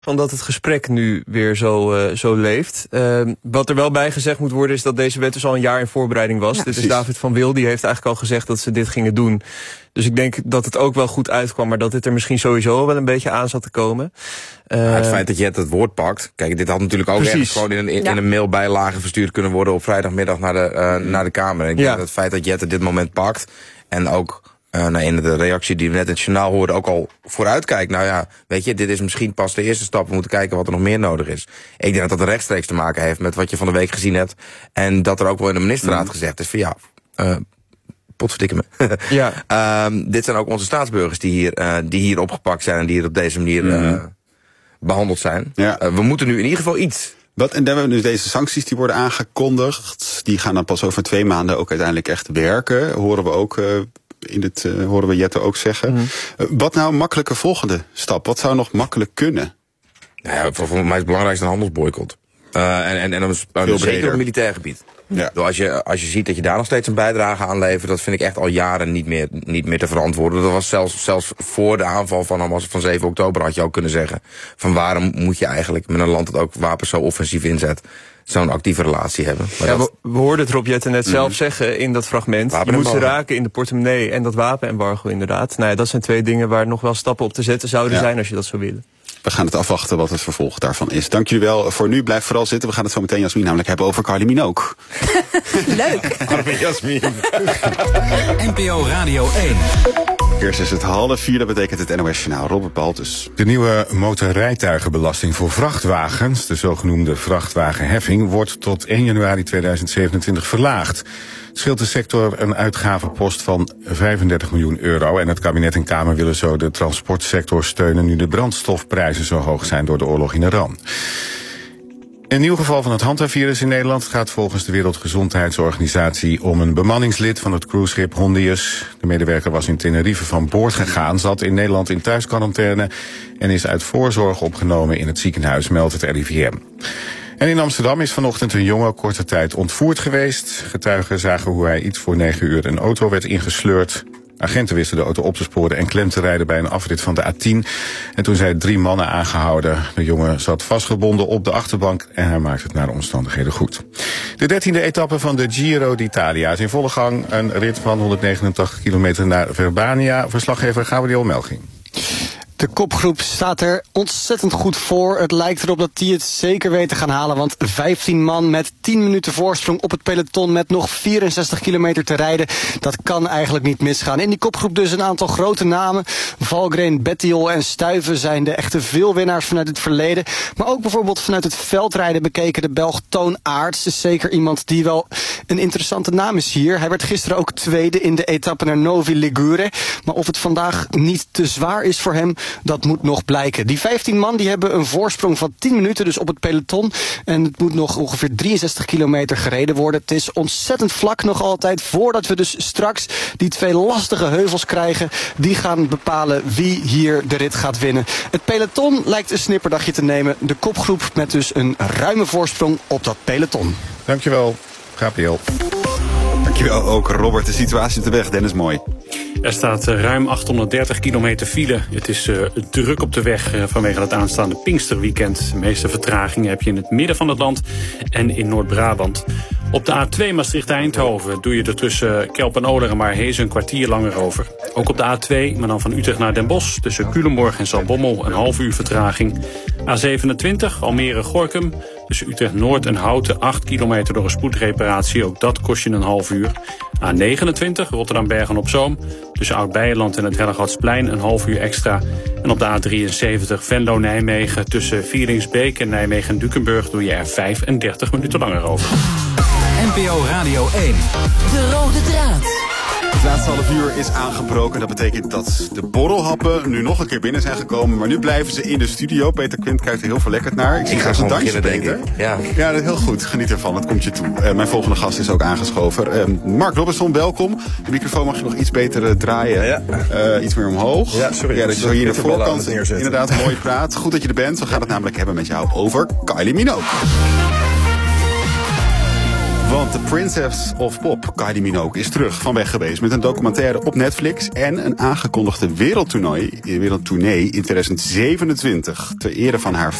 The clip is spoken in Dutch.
van dat het gesprek nu weer zo leeft. Wat er wel bij gezegd moet worden is dat deze wet dus al een jaar in voorbereiding was. Ja, dit is David van Wil, die heeft eigenlijk al gezegd dat ze dit gingen doen. Dus ik denk dat het ook wel goed uitkwam, maar dat dit er misschien sowieso wel een beetje aan zat te komen. Het feit dat Jette het woord pakt. Kijk, dit had natuurlijk ook ergens gewoon in een mailbijlage verstuurd kunnen worden op vrijdagmiddag naar de Kamer. Ik denk dat het feit dat Jette dit moment pakt en ook in de reactie die we net in het journaal hoorden ook al vooruitkijkt. Nou ja, weet je, dit is misschien pas de eerste stap. We moeten kijken wat er nog meer nodig is. Ik denk dat dat rechtstreeks te maken heeft met wat je van de week gezien hebt. En dat er ook wel in de ministerraad gezegd is van potverdikke me. Dit zijn ook onze staatsburgers die hier opgepakt zijn en die hier op deze manier behandeld zijn. Ja. We moeten nu in ieder geval iets. En dan hebben we nu deze sancties die worden aangekondigd. Die gaan dan pas over 2 maanden ook uiteindelijk echt werken. Horen we ook horen we Jette ook zeggen. Wat nou een makkelijke volgende stap? Wat zou nog makkelijk kunnen? Nou ja, voor mij is het belangrijkste een handelsboycott. En dan zeker op het militair gebied. Ja. Als je ziet dat je daar nog steeds een bijdrage aan levert, dat vind ik echt al jaren niet meer te verantwoorden. Dat was zelfs voor de aanval van 7 oktober had je ook kunnen zeggen van waarom moet je eigenlijk met een land dat ook wapens zo offensief inzet zo'n actieve relatie hebben. Maar we hoorden het Rob Jette net zelf zeggen in dat fragment. Je moet ze raken in de portemonnee en dat wapenembargo inderdaad. Nou ja, dat zijn 2 dingen waar nog wel stappen op te zetten zouden zijn als je dat zou willen. We gaan het afwachten wat het vervolg daarvan is. Dank jullie wel voor nu. Blijf vooral zitten. We gaan het zo meteen, Jasmin, namelijk hebben over Kylie Minogue. Leuk. Jasmin. NPO Radio 1. Eerst is het 3:30, dat betekent het NOS-journaal. Robert Baltus. De nieuwe motorrijtuigenbelasting voor vrachtwagens, de zogenoemde vrachtwagenheffing, wordt tot 1 januari 2027 verlaagd. Het scheelt de sector een uitgavenpost van €35 miljoen. En het kabinet en Kamer willen zo de transportsector steunen nu de brandstofprijzen zo hoog zijn door de oorlog in Iran. Een nieuw geval van het Hanta-virus in Nederland gaat volgens de Wereldgezondheidsorganisatie om een bemanningslid van het cruiseschip Hondius. De medewerker was in Tenerife van boord gegaan, zat in Nederland in thuisquarantaine en is uit voorzorg opgenomen in het ziekenhuis, meldt het RIVM. En in Amsterdam is vanochtend een jongen korte tijd ontvoerd geweest. Getuigen zagen hoe hij iets voor 9 uur een auto werd ingesleurd. Agenten wisten de auto op te sporen en klem te rijden bij een afrit van de A10. En toen zijn 3 mannen aangehouden. De jongen zat vastgebonden op de achterbank en hij maakt het naar de omstandigheden goed. De 13e etappe van de Giro d'Italia is in volle gang. Een rit van 189 kilometer naar Verbania. Verslaggever Gabriel Melching. De kopgroep staat er ontzettend goed voor. Het lijkt erop dat die het zeker weten gaan halen. Want 15 man met 10 minuten voorsprong op het peloton met nog 64 kilometer te rijden. Dat kan eigenlijk niet misgaan. In die kopgroep dus een aantal grote namen. Valgren, Bettiol en Stuyven zijn de echte veelwinnaars vanuit het verleden. Maar ook bijvoorbeeld vanuit het veldrijden bekeken de Belg Toon Aerts. Is zeker iemand die wel een interessante naam is hier. Hij werd gisteren ook tweede in de etappe naar Novi Ligure. Maar of het vandaag niet te zwaar is voor hem, dat moet nog blijken. Die 15 man die hebben een voorsprong van 10 minuten dus op het peloton. En het moet nog ongeveer 63 kilometer gereden worden. Het is ontzettend vlak nog altijd. Voordat we dus straks die 2 lastige heuvels krijgen. Die gaan bepalen wie hier de rit gaat winnen. Het peloton lijkt een snipperdagje te nemen. De kopgroep met dus een ruime voorsprong op dat peloton. Dankjewel, Gabriel. Dankjewel ook, Robert. De situatie op de weg, Dennis Mooi. Er staat ruim 830 kilometer file. Het is druk op de weg vanwege het aanstaande Pinksterweekend. De meeste vertragingen heb je in het midden van het land en in Noord-Brabant. Op de A2 Maastricht-Eindhoven doe je er tussen Kelp en Oler en Maarhezen een kwartier langer over. Ook op de A2, maar dan van Utrecht naar Den Bosch, tussen Culemborg en Zaltbommel een half uur vertraging. A27 Almere-Gorinchem, tussen Utrecht-Noord en Houten 8 kilometer door een spoedreparatie. Ook dat kost je een half uur. A29 Rotterdam-Bergen-op-Zoom, tussen Oud-Beijerland en het Hellegatsplein een half uur extra. En op de A73 Venlo-Nijmegen tussen Vieringsbeek en Nijmegen-Dukenburg doe je er 35 minuten langer over. NPO Radio 1. De rode draad. Het laatste half uur is aangebroken. Dat betekent dat de borrelhappen nu nog een keer binnen zijn gekomen. Maar nu blijven ze in de studio. Peter Quint kijkt er heel verlekkerd naar. Ik ga een dansje, Peter. Ja, dat is heel goed. Geniet ervan. Het komt je toe. Mijn volgende gast is ook aangeschoven. Mark Robinson, welkom. De microfoon mag je nog iets beter draaien. Ja. Iets meer omhoog. Ja, sorry. Ja, dat je zo hier de voorkant inderdaad mooi praat. Goed dat je er bent. We gaan het namelijk hebben met jou over Kylie Minogue. Want de Princess of Pop, Kylie Minogue, is terug van weg geweest met een documentaire op Netflix en een aangekondigde wereldtournee in 2027 ter ere van haar